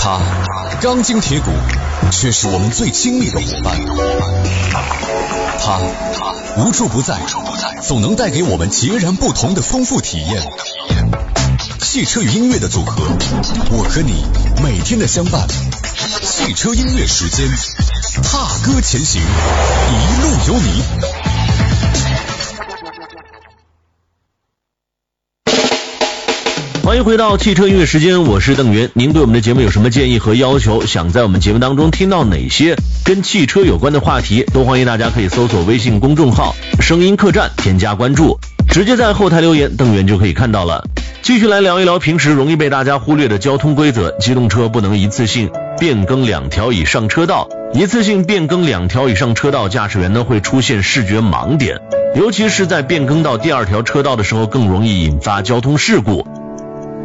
他钢筋铁骨，却是我们最亲密的伙伴。他无处不在，总能带给我们截然不同的丰富体验。汽车与音乐的组合，我和你每天的相伴。汽车音乐时间，踏歌前行，一路有你。 欢迎回到汽车音乐时间，我是邓源。您对我们的节目有什么建议和要求？想在我们节目当中听到哪些跟汽车有关的话题，都欢迎大家可以搜索微信公众号声音客栈，添加关注，直接在后台留言，邓源就可以看到了。继续来聊一聊平时容易被大家忽略的交通规则。机动车不能一次性变更2条以上车道，一次性变更2条以上车道，驾驶员呢会出现视觉盲点，尤其是在变更到第2条车道的时候，更容易引发交通事故。